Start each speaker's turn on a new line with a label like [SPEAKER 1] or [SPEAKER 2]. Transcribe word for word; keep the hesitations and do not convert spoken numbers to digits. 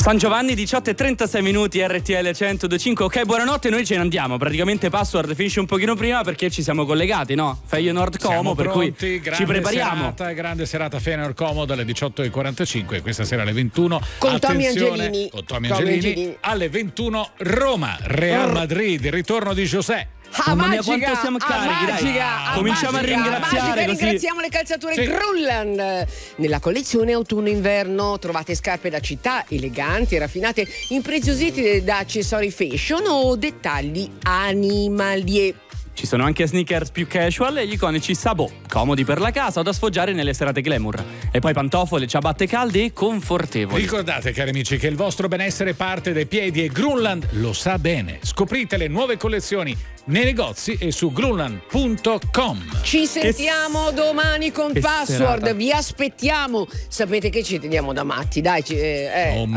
[SPEAKER 1] San Giovanni, diciotto e trentasei minuti, R T L centodue e cinque. Ok, buonanotte, noi ce ne andiamo. Praticamente Password finisce un pochino prima perché ci siamo collegati, no? Feyenoord Como, per
[SPEAKER 2] pronti,
[SPEAKER 1] cui ci prepariamo.
[SPEAKER 2] Serata, grande serata Feyenoord Como dalle diciotto e quarantacinque, questa sera alle ventuno.
[SPEAKER 3] Con Tommy
[SPEAKER 2] Attenzione,
[SPEAKER 3] Angelini.
[SPEAKER 2] con Tommy
[SPEAKER 3] Tommy
[SPEAKER 2] Angelini.
[SPEAKER 3] Angelini.
[SPEAKER 2] Alle ventuno Roma, Real Madrid, il ritorno di José.
[SPEAKER 3] Ah,
[SPEAKER 1] Mamma mia,
[SPEAKER 3] magica,
[SPEAKER 1] quanto siamo
[SPEAKER 3] ah,
[SPEAKER 1] carichi, dai.
[SPEAKER 3] magica, ah,
[SPEAKER 1] Cominciamo
[SPEAKER 3] magica,
[SPEAKER 1] a ringraziare
[SPEAKER 3] magica,
[SPEAKER 1] così.
[SPEAKER 3] ringraziamo le calzature
[SPEAKER 2] Sì.
[SPEAKER 3] Grunland. Nella collezione autunno-inverno trovate scarpe da città, eleganti e raffinate, impreziosite da accessori fashion o dettagli animalier.
[SPEAKER 1] Ci sono anche sneakers più casual e gli iconici Sabot, comodi per la casa o da sfoggiare nelle serate glamour. E poi pantofole, ciabatte calde e confortevoli.
[SPEAKER 2] Ricordate, cari amici, che il vostro benessere parte dai piedi e Grunland lo sa bene. Scoprite le nuove collezioni nei negozi e su grunland punto com.
[SPEAKER 3] Ci sentiamo
[SPEAKER 1] Che-
[SPEAKER 3] domani con
[SPEAKER 1] che
[SPEAKER 3] Password,
[SPEAKER 1] serata.
[SPEAKER 3] vi aspettiamo. Sapete che ci teniamo da matti, dai. ci- eh, eh.
[SPEAKER 2] Oh,